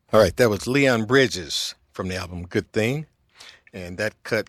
All right, that was Leon Bridges from the album Good Thing. And that cut,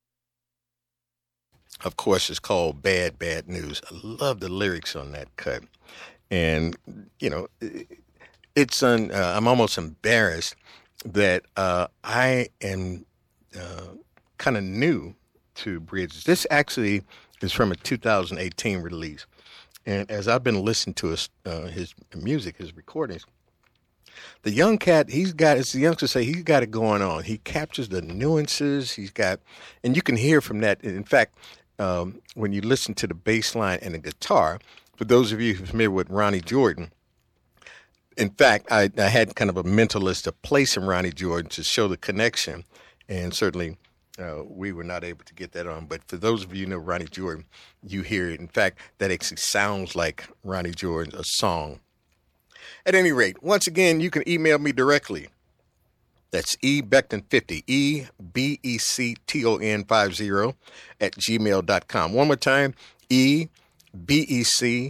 of course, is called Bad, Bad News. I love the lyrics on that cut. And, you know, I'm almost embarrassed that I am kind of new to Bridges. This actually is from a 2018 release. And as I've been listening to his music, his recordings, the young cat, as the youngsters say, he's got it going on. He captures the nuances. And you can hear from that. In fact, when you listen to the bass line and the guitar, for those of you who are familiar with Ronnie Jordan, in fact, I had kind of a mental list of placing Ronnie Jordan to show the connection. And certainly we were not able to get that on. But for those of you who know Ronnie Jordan, you hear it. In fact, that actually sounds like Ronnie Jordan's a song. At any rate, once again, you can email me directly. That's ebeckton50, EBECTON50 at gmail.com. One more time, EBECTON50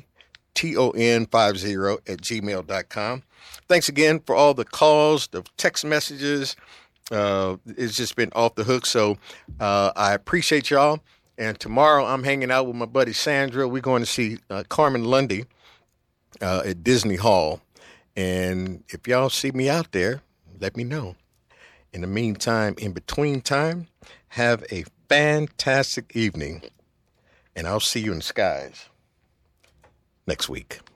at gmail.com. Thanks again for all the calls, the text messages. It's just been off the hook. So I appreciate y'all. And tomorrow I'm hanging out with my buddy Sandra. We're going to see Carmen Lundy at Disney Hall. And if y'all see me out there, let me know. In the meantime, in between time, have a fantastic evening. And I'll see you in the skies next week.